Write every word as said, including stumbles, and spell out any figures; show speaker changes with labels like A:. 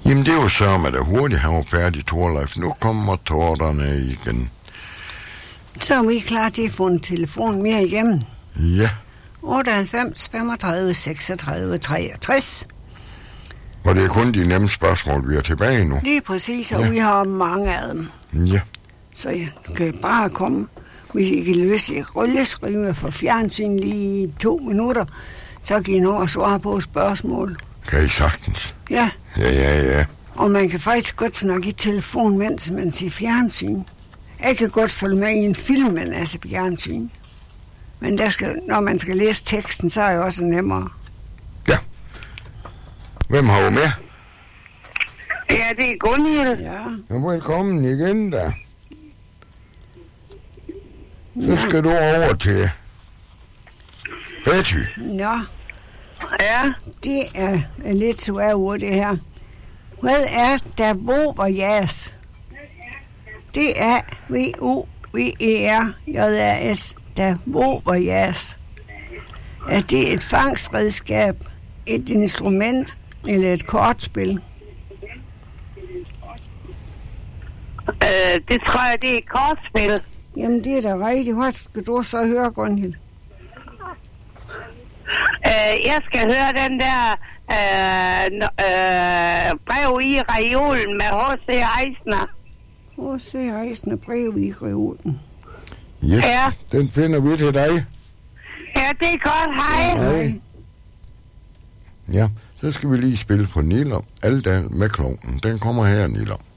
A: Jamen, det var så med det hurtigt, han var færdig, Torleif. Nu kommer tårterne igen.
B: Så er vi klar til at få en telefon mere igennem.
A: Ja.
B: otteoghalvfems femogtredive seksogtredive treogtres.
A: Og det er kun de nemme spørgsmål, vi er tilbage nu.
B: Det er præcis, og ja. Vi har mange af dem.
A: Ja.
B: Så jeg kan bare komme, hvis I kan løse et rølleskrive for fjernsyn lige i to minutter, så kan I nå at svare på spørgsmål.
A: Kan I sagtens?
B: Ja.
A: Ja, ja, ja.
B: Og man kan faktisk godt snakke i telefon, mens man ser fjernsyn. Jeg kan godt følge med i en film, men altså fjernsyn. Men der skal, når man skal læse teksten, så er det også nemmere.
A: Ja. Hvem har du med?
C: Ja, det er Gunhild.
B: Ja.
A: Ja, velkommen igen, da. Så skal du over til Betty.
B: Nå.
C: Ja.
B: Det er lidt svært ord, det her. Hvad er der voverjas? Det er V O V E R J A S. Der voverjas. Er det et fangstredskab, et instrument eller et kortspil?
C: Øh, det tror jeg, det er et kortspil.
B: Jamen, det er da rigtigt. Hvad skal du så høre, Gunhild?
C: Øh, jeg skal høre den der øh, øh, brev i reolen med H C Eisner.
B: H C Eisner brev i reolen.
A: Yes,
C: Ja.
A: Den finder vi til dig.
C: Ja, det er godt. Hej.
A: Hej. Ja, så skal vi lige spille for Niller. Aldan med klovnen. Den kommer her, Niller.